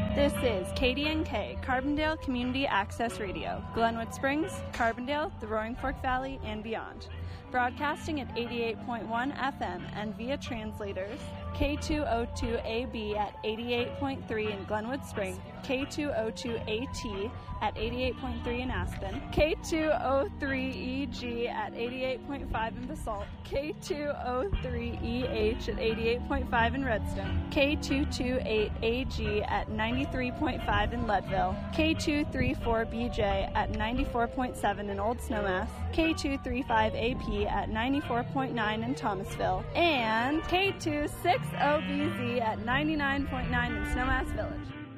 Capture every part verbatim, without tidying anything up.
This is K D N K, Carbondale Community Access Radio, Glenwood Springs, Carbondale, the Roaring Fork Valley, and beyond. Broadcasting at eighty-eight point one F M and via translators, K two oh two A B at eighty-eight point three in Glenwood Springs, K two oh two A T at eighty-eight point three in Aspen, K two oh three E G at eighty-eight point five in Basalt, K two oh three E H at eighty-eight point five in Redstone, K two twenty-eight A G at ninety-three point five in Leadville, K two thirty-four B J at ninety-four point seven in Old Snowmass, K two thirty-five A P at ninety-four point nine in Thomasville, and K two sixty B Z at ninety-nine point nine in Snowmass Village.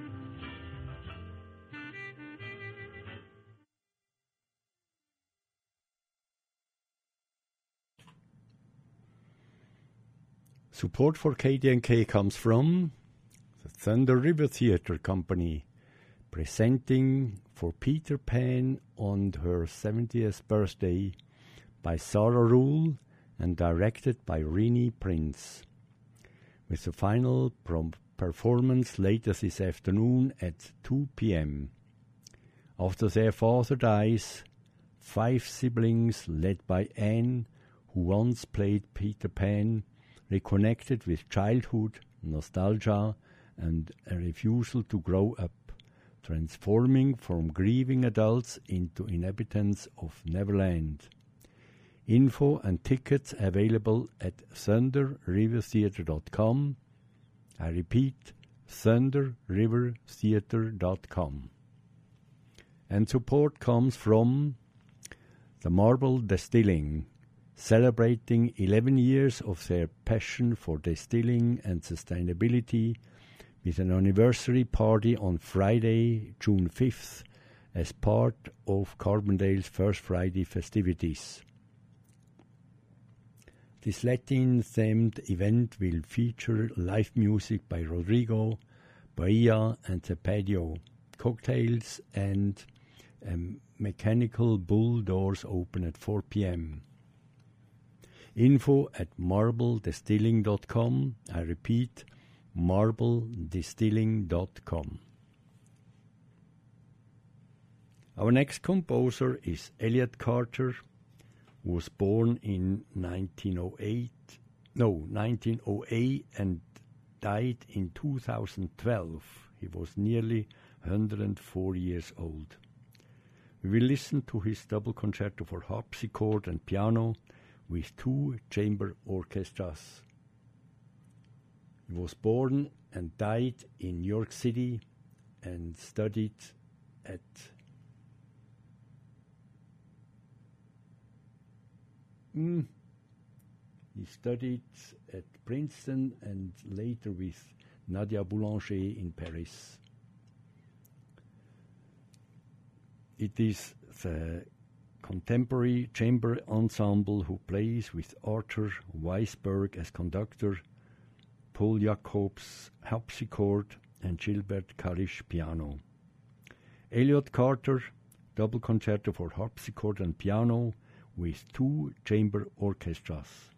Support for K D N K comes from the Thunder River Theatre Company, presenting For Peter Pan on her seventieth birthday by Sarah Rule and directed by Renee Prince, with the final prom- performance later this afternoon at two p.m. After their father dies, five siblings led by Anne, who once played Peter Pan, reconnected with childhood, nostalgia, and a refusal to grow up, transforming from grieving adults into inhabitants of Neverland. Info and tickets available at thunder river theatre dot com. I repeat, thunder river theatre dot com. And support comes from the Marble Distilling, celebrating eleven years of their passion for distilling and sustainability, with an anniversary party on Friday, June fifth, as part of Carbondale's First Friday festivities. This Latin-themed event will feature live music by Rodrigo, Bahia and the Patio, cocktails, and um, mechanical bull doors open at four p.m. Info at marble distilling dot com. I repeat, marble distilling dot com. Our next composer is Elliott Carter, who was born in nineteen oh eight, no, nineteen oh eight and died in two thousand twelve. He was nearly one hundred four years old. We will listen to his double concerto for harpsichord and piano with two chamber orchestras. He was born and died in New York City and studied at mm, he studied at Princeton and later with Nadia Boulanger in Paris. It is the contemporary chamber ensemble who plays with Arthur Weisberg as conductor, Paul Jacobs harpsichord, and Gilbert Karish piano. Elliott Carter, double concerto for harpsichord and piano with two chamber orchestras.